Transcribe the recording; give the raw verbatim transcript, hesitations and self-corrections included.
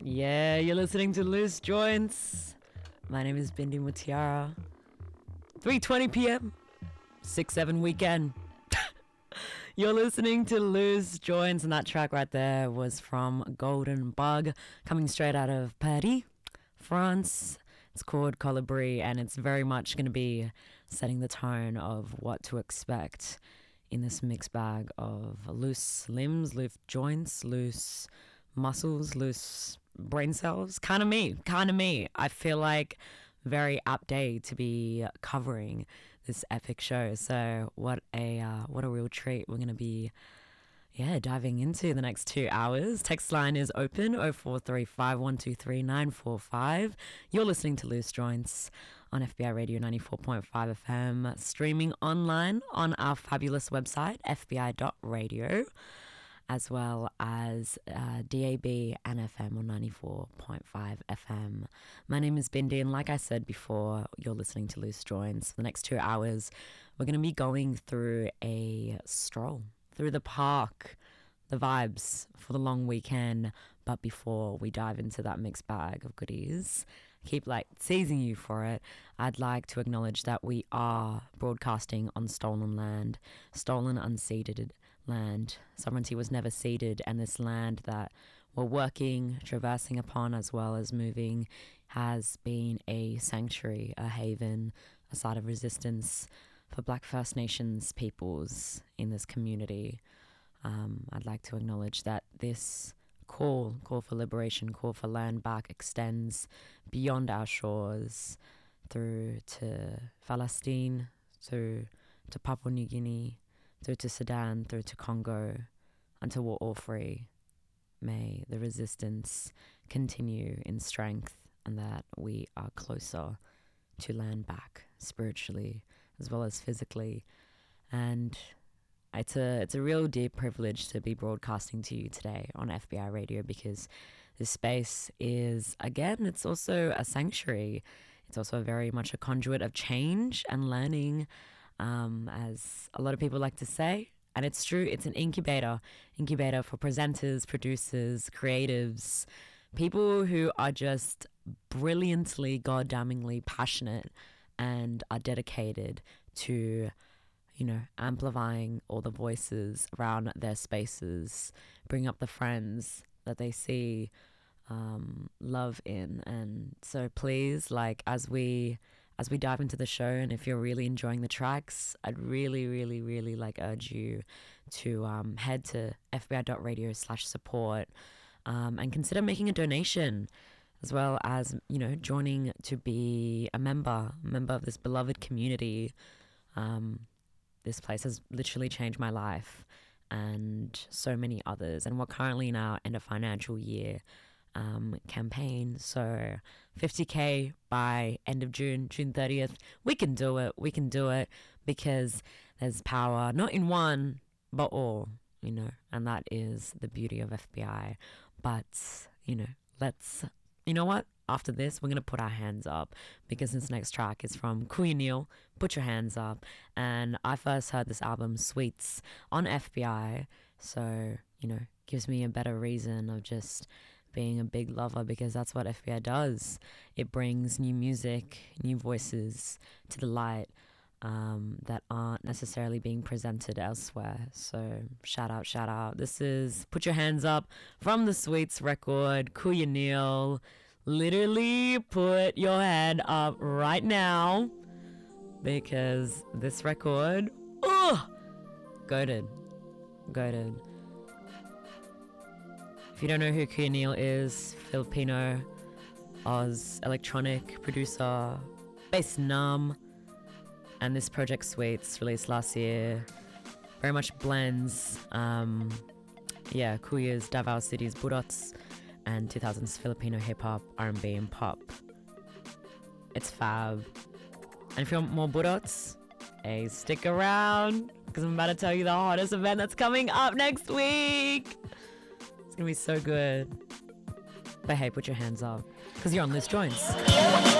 Yeah, you're listening to Loose Joints. My name is Bindi Mutiara. three twenty p.m. six seven weekend. You're listening to Loose Joints, and that track right there was from Golden Bug, coming straight out of Paris, France. It's called Colibri, and it's very much going to be setting the tone of what to expect in this mixed bag of loose limbs, loose joints, loose muscles, loose brain cells. Kind of me, kind of me. I feel like very apt day to be covering this epic show. So what a uh, what a real treat. We're going to be yeah diving into the next two hours. Text line is open oh four three five one two three nine four five. You're listening to Loose Joints on F B I Radio ninety-four point five F M, streaming online on our fabulous website f b i dot radio, as well as uh, D A B and F M on ninety-four point five F M. My name is Bindi, and like I said before, you're listening to Loose Joints. For the next two hours, we're going to be going through a stroll through the park, the vibes for the long weekend. But before we dive into that mixed bag of goodies, keep like teasing you for it, I'd like to acknowledge that we are broadcasting on stolen land, stolen, unceded land. Sovereignty was never ceded, and this land that we're working, traversing upon, as well as moving, has been a sanctuary, a haven, a site of resistance for Black First Nations peoples in this community. Um, I'd like to acknowledge that this call, call for liberation, call for land back extends beyond our shores through to Palestine, through to Papua New Guinea, through to Sudan, through to Congo, until we're all free. May the resistance continue in strength, and that we are closer to land back spiritually as well as physically. And it's a it's a real deep privilege to be broadcasting to you today on F B I Radio, because this space is, again, it's also a sanctuary. It's also very much a conduit of change and learning, um, as a lot of people like to say. And it's true, it's an incubator, incubator for presenters, producers, creatives, people who are just brilliantly, goddamningly passionate and are dedicated to, you know, amplifying all the voices around their spaces, bring up the friends that they see um, love in. And so please, like, as we as we dive into the show, and if you're really enjoying the tracks, I'd really, really, really like urge you to um, head to f b i dot radio slash support um, and consider making a donation, as well as, you know, joining to be a member, member of this beloved community. Um, this place has literally changed my life and so many others. And we're currently in our end of financial year um, campaign. So fifty K by end of June, June thirtieth. We can do it. We can do it, because there's power, not in one, but all, you know, and that is the beauty of F B I. But, you know, let's, you know what? After this, we're going to put our hands up, because this next track is from Kuya Neal, Put Your Hands Up. And I first heard this album, Sweets, on F B I. So, you know, gives me a better reason of just being a big lover, because that's what F B I does. It brings new music, new voices to the light um, that aren't necessarily being presented elsewhere. So shout out, shout out. This is Put Your Hands Up from the Sweets record, Kuya Neal. Literally put your hand up right now, because this record, oh, goated, goated. If you don't know who Kuya Neal is, Filipino, Oz, electronic producer, based in Nam, and this project Sweets, released last year, very much blends, um, yeah, Kuya's Davao City's Budots and two thousands Filipino hip-hop, R and B, and pop. It's fab. And if you want more budots, hey, stick around, because I'm about to tell you the hottest event that's coming up next week. It's going to be so good. But hey, put your hands up, because you're on Loose Joints.